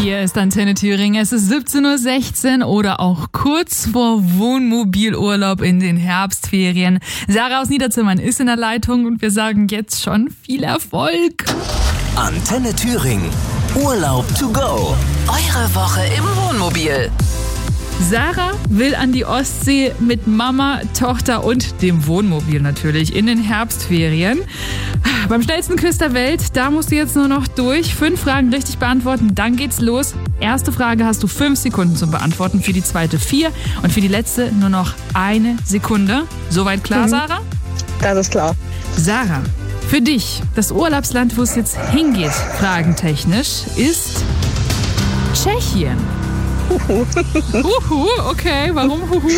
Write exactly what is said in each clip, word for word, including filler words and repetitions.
Hier ist Antenne Thüringen. Es ist siebzehn Uhr sechzehn oder auch kurz vor Wohnmobilurlaub in den Herbstferien. Sarah aus Niederzimmern ist in der Leitung und wir sagen jetzt schon viel Erfolg. Antenne Thüringen. Urlaub to go. Eure Woche im Wohnmobil. Sarah will an die Ostsee mit Mama, Tochter und dem Wohnmobil natürlich in den Herbstferien. Beim schnellsten Quiz der Welt, da musst du jetzt nur noch durch. Fünf Fragen richtig beantworten, dann geht's los. Erste Frage hast du fünf Sekunden zum Beantworten, für die zweite vier und für die letzte nur noch eine Sekunde. Soweit klar, mhm. Sarah? Das ist klar. Sarah, für dich, das Urlaubsland, wo es jetzt hingeht, fragentechnisch, ist Tschechien. Huhu. Huhu, okay, warum Huhu?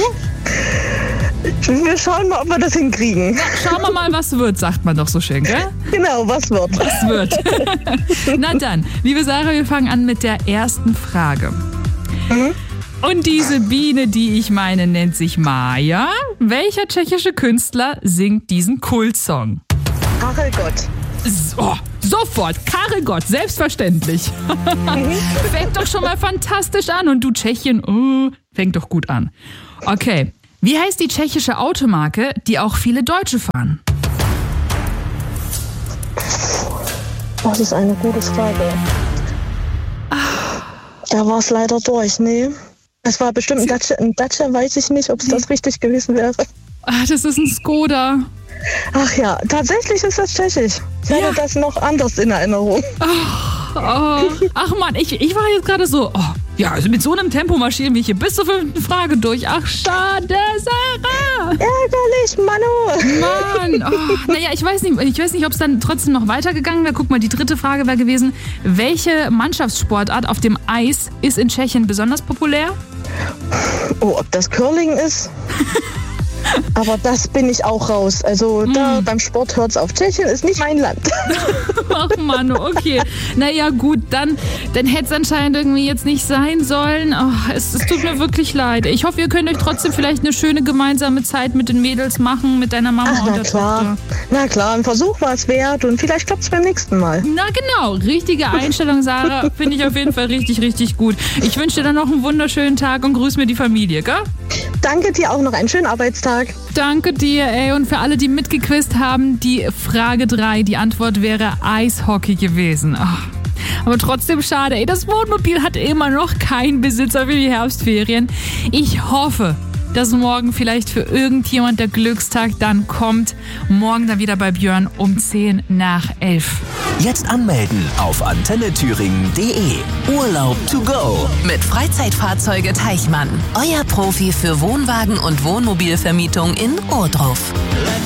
Wir schauen mal, ob wir das hinkriegen. Na, schauen wir mal, was wird, sagt man doch so schön, gell? Genau, was wird. Was wird. Na dann, liebe Sarah, wir fangen an mit der ersten Frage. Mhm. Und diese Biene, die ich meine, nennt sich Maja. Welcher tschechische Künstler singt diesen Kultsong? Karel Gott. So, sofort, Karel Gott, selbstverständlich. Mhm. Fängt doch schon mal fantastisch an und du Tschechien, oh, fängt doch gut an. Okay, wie heißt die tschechische Automarke, die auch viele Deutsche fahren? Das ist eine gute Frage. Da war es leider durch, nee. Es war bestimmt ein Dacia, ein Dacia, weiß ich nicht, ob es das richtig gewesen wäre. Ach, das ist ein Skoda. Ach ja, tatsächlich ist das tschechisch. Ich hatte ja. das noch anders in Erinnerung. Ach, oh. Ach Mann, ich, ich war jetzt gerade so, oh, ja, also mit so einem Tempo marschieren wir hier bis zur fünften Frage durch. Ach, schade, Sarah. Ärgerlich, Manu. Mann, oh, naja, ich weiß nicht, ich weiß nicht, ob es dann trotzdem noch weitergegangen wäre. Guck mal, die dritte Frage wäre gewesen, welche Mannschaftssportart auf dem Eis ist in Tschechien besonders populär? Oh, ob das Curling ist? Aber das bin ich auch raus. Also da mm. beim Sport hört's auf. Tschechien ist nicht mein Land. Ach Mann, okay. Naja gut, dann, dann hätte es anscheinend irgendwie jetzt nicht sein sollen. Oh, es, es tut mir wirklich leid. Ich hoffe, ihr könnt euch trotzdem vielleicht eine schöne gemeinsame Zeit mit den Mädels machen, mit deiner Mama Ach, und na der klar. Tochter. Na klar, ein Versuch war es wert und vielleicht klappt's beim nächsten Mal. Na genau, richtige Einstellung, Sarah. Finde ich auf jeden Fall richtig, richtig gut. Ich wünsche dir dann noch einen wunderschönen Tag und grüß mir die Familie, gell? Danke dir auch noch einen schönen Arbeitstag. Danke dir, ey. Und für alle, die mitgequizt haben, die Frage drei, die Antwort wäre Eishockey gewesen. Ach, aber trotzdem schade, ey. Das Wohnmobil hat immer noch keinen Besitzer für die Herbstferien. Ich hoffe, dass morgen vielleicht für irgendjemand der Glückstag dann kommt. Morgen dann wieder bei Björn um zehn nach elf. Jetzt anmelden auf antenne thüringen punkt de. Urlaub to go. Mit Freizeitfahrzeuge Teichmann. Euer Profi für Wohnwagen und Wohnmobilvermietung in Ohrdruf.